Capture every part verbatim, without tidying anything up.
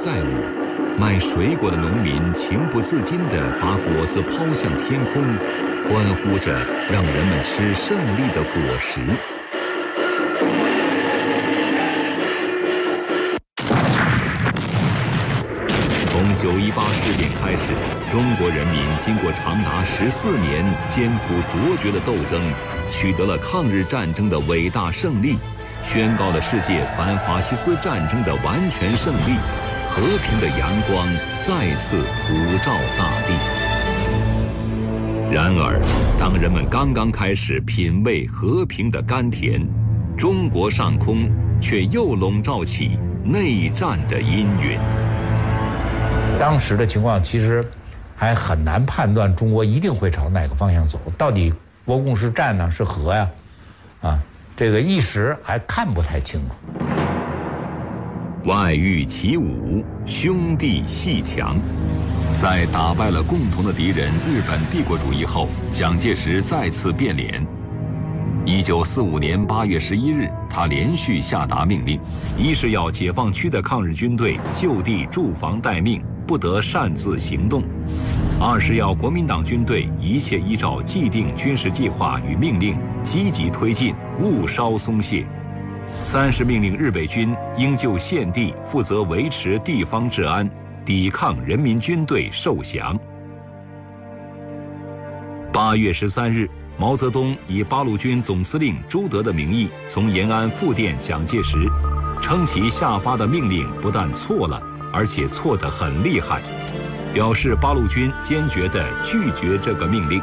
载物，卖水果的农民情不自禁地把果子抛向天空，欢呼着让人们吃胜利的果实。从九一八事变开始，中国人民经过长达十四年艰苦卓绝的斗争，取得了抗日战争的伟大胜利，宣告了世界反法西斯战争的完全胜利，和平的阳光再次普照大地。然而，当人们刚刚开始品味和平的甘甜，中国上空却又笼罩起内战的阴云。 当时的情况其实还很难判断中国一定会朝哪个方向走，到底国共是战呢是和呀？啊，这个一时还看不太清楚。 外御其武，兄弟阋强。在打败了共同的敌人日本帝国主义后，蒋介石再次变脸。一九四五年八月十一日，他连续下达命令：一是要解放区的抗日军队就地驻防待命，不得擅自行动；二是要国民党军队一切依照既定军事计划与命令积极推进，勿稍松懈；三是命令日伪军应就现地负责维持地方治安，抵抗人民军队受降。八月十三日，毛泽东以八路军总司令朱德的名义从延安复电蒋介石，称其下发的命令不但错了，而且错得很厉害，表示八路军坚决地拒绝这个命令。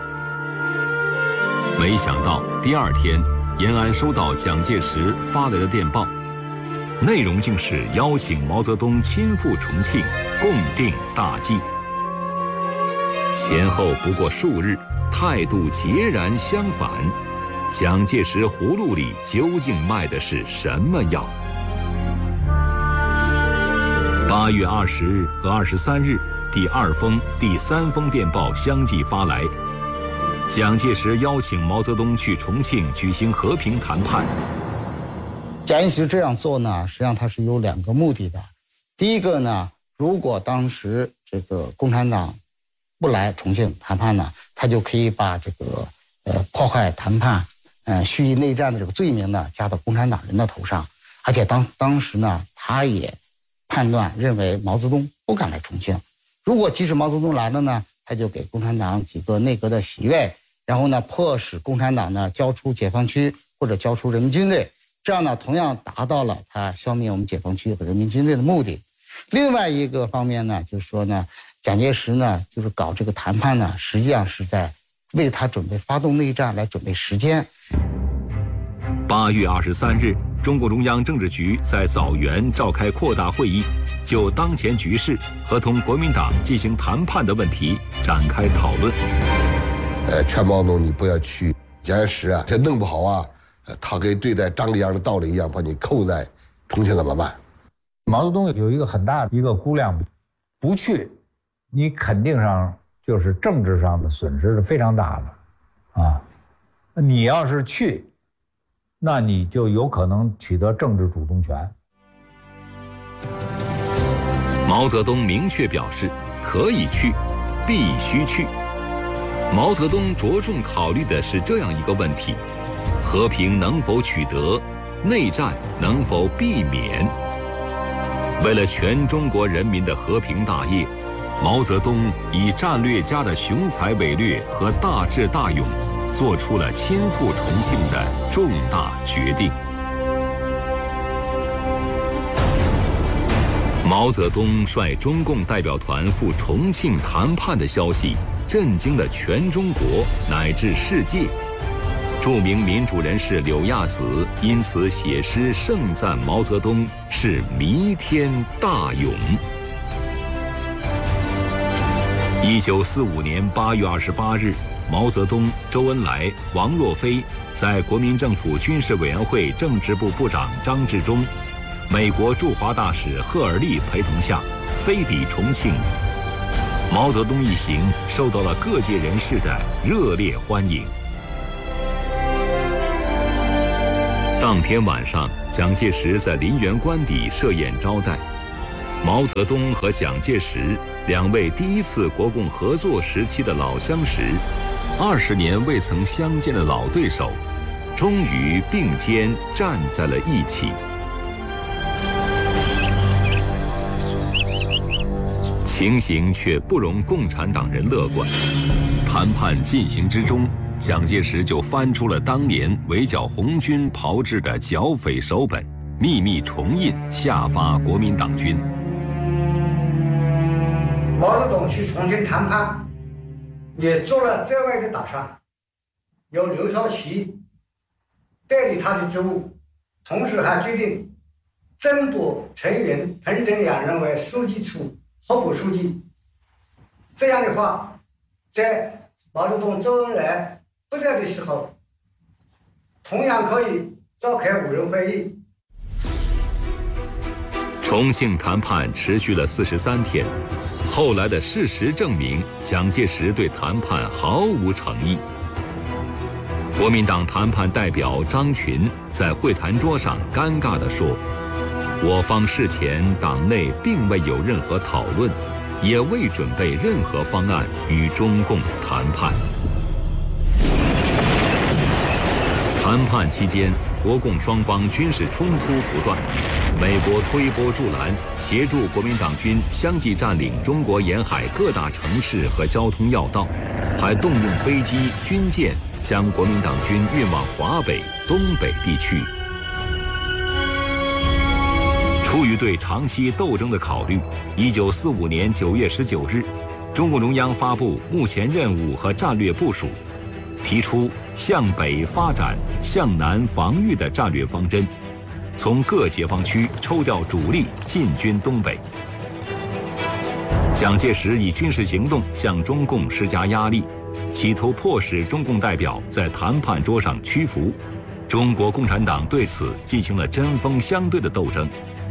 没想到第二天，延安收到蒋介石发来的电报，内容竟是邀请毛泽东亲赴重庆，共定大计。前后不过数日，态度截然相反。蒋介石葫芦里究竟卖的是什么药？八月二十日和二十三日，第二封、第三封电报相继发来。蒋介石邀请毛泽东去重庆举行和平谈判。 蒋介石这样做呢，实际上他是有两个目的的。第一个呢，如果当时这个共产党不来重庆谈判呢，他就可以把这个呃破坏谈判、呃蓄意内战的这个罪名呢加到共产党人的头上。而且当当时呢，他也判断认为毛泽东不敢来重庆。如果即使毛泽东来了呢，他就给共产党几个内阁的席位，然后呢迫使共产党呢交出解放区或者交出人民军队，这样呢同样达到了他消灭我们解放区和人民军队的目的。另外一个方面呢，就是说呢，蒋介石呢就是搞这个谈判呢，实际上是在为他准备发动内战来准备时间。 八月二十三日，中共中央政治局在枣园召开扩大会议，就当前局势和同国民党进行谈判的问题展开讨论。 呃，劝毛泽东你不要去，蒋介石啊，这弄不好啊，他跟对待张立阳的道理一样，把你扣在重庆怎么办？ 毛泽东有一个很大的一个估量，不去，你肯定上就是政治上的损失是非常大的，啊，你要是去，那你就有可能取得政治主动权。 毛泽东明确表示，可以去，必须去。毛泽东着重考虑的是这样一个问题：和平能否取得，内战能否避免？为了全中国人民的和平大业，毛泽东以战略家的雄才伟略和大智大勇，做出了亲赴重庆的重大决定。毛泽东率中共代表团赴重庆谈判的消息，震惊了全中国乃至世界。著名民主人士柳亚子因此写诗盛赞毛泽东是弥天大勇。一九四五年八月二十八日，毛泽东、周恩来、王若飞在国民政府军事委员会政治部部长张治中、美国驻华大使赫尔利陪同下飞抵重庆。毛泽东一行受到了各界人士的热烈欢迎。当天晚上，蒋介石在林园官邸设宴招待。 毛泽东和蒋介石两位第一次国共合作时期的老相识，二十年未曾相见的老对手，终于并肩站在了一起。情形却不容共产党人乐观。谈判进行之中，蒋介石就翻出了当年围剿红军炮制的剿匪手本，秘密重印，下发国民党军。 毛泽东去重庆谈判，也做了这外的打算，由刘少奇代理他的职务，同时还决定增拨陈云、彭真两人为书记处候补书记。这样的话，在毛泽东、周恩来不在的时候，同样可以召开五人会议。 重庆谈判持续了四十三天，后来的事实证明，蒋介石对谈判毫无诚意。国民党谈判代表张群在会谈桌上尴尬地说：“我方事前党内并未有任何讨论，也未准备任何方案与中共谈判。”谈判期间，国共双方军事冲突不断，美国推波助澜，协助国民党军相继占领中国沿海各大城市和交通要道，还动用飞机、军舰将国民党军运往华北、东北地区。出于对长期斗争的考虑，一九四五年九月十九日，中共中央发布目前任务和战略部署，提出向北发展、向南防御的战略方针，从各解放区抽调主力进军东北。蒋介石以军事行动向中共施加压力，企图迫使中共代表在谈判桌上屈服。中国共产党对此进行了针锋相对的斗争。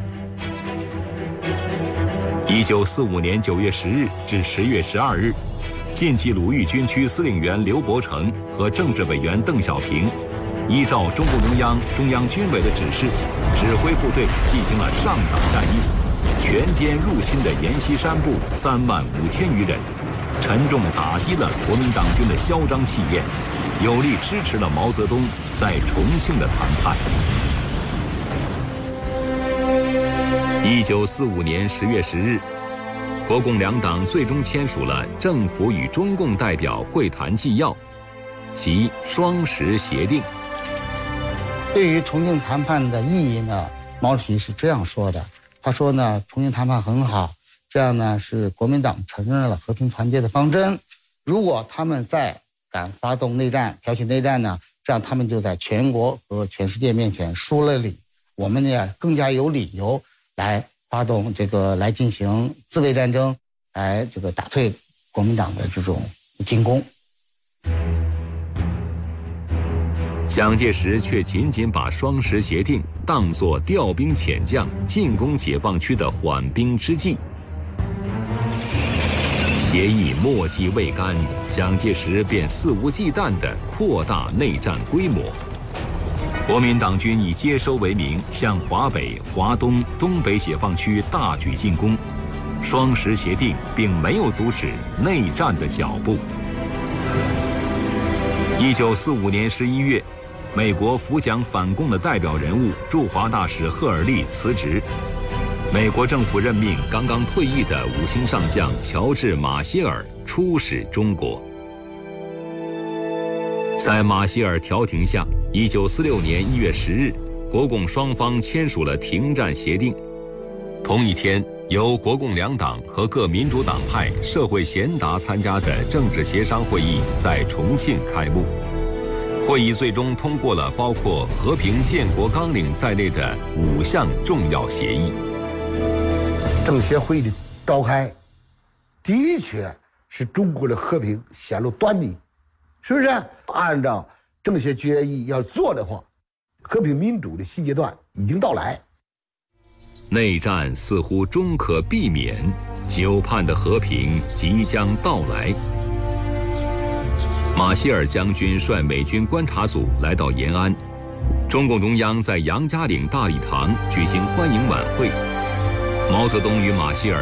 一九四五年九月十日至十月十二日，晋冀鲁豫军区司令员刘伯承和政治委员邓小平，依照中共中央、中央军委的指示，指挥部队进行了上党战役，全歼入侵的阎锡山部三万五千余人，沉重打击了国民党军的嚣张气焰，有力支持了毛泽东在重庆的谈判。一九四五年十月十日，国共两党最终签署了政府与中共代表会谈纪要，即双十协定。 对于重庆谈判的意义呢，毛主席是这样说的，他说呢，重庆谈判很好，这样呢是国民党承认了和平团结的方针。如果他们再敢发动内战、挑起内战呢，这样他们就在全国和全世界面前输了理，我们呢更加有理由来发动这个来进行自卫战争，来这个打退国民党的这种进攻。 蒋介石却仅仅把双十协定当作调兵遣将、进攻解放区的缓兵之计。协议墨迹未干，蒋介石便肆无忌惮地扩大内战规模。国民党军以接收为名，向华北、华东、东北解放区大举进攻。双十协定并没有阻止内战的脚步。一九四五年十一月，美国扶蒋反共的代表人物驻华大使赫尔利辞职，美国政府任命刚刚退役的五星上将乔治·马歇尔出使中国。在马歇尔调停下，一九四六年一月十日，国共双方签署了停战协定。同一天，由国共两党和各民主党派社会贤达参加的政治协商会议在重庆开幕。会议最终通过了包括《和平建国纲领》在内的五项重要协议。 政协会议的召开，的确使中国的和平显露端倪，是不是？按照政协决议要做的话，和平民主的新阶段已经到来。 内战似乎终可避免，久盼的和平即将到来。马歇尔将军率美军观察组来到延安，中共中央在杨家岭大礼堂举行欢迎晚会。 毛泽东与马歇尔